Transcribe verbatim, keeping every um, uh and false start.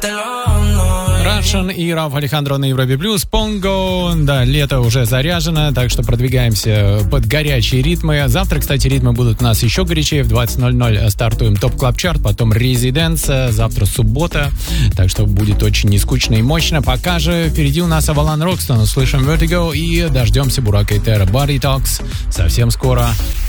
Russian и Рауф Алехандро на Европе Плюс. Понго. Да, лето уже заряжено, так что продвигаемся под горячие ритмы. Завтра, кстати, ритмы будут у нас еще горячее. В двадцать ноль ноль стартуем ТОП Клаб Чарт, потом Резиденс. Завтра суббота, так что будет очень нескучно и мощно. Пока же впереди у нас Авалан Рокстон. Услышим Vertigo и дождемся Бурака и Терра. Body Talks совсем скоро.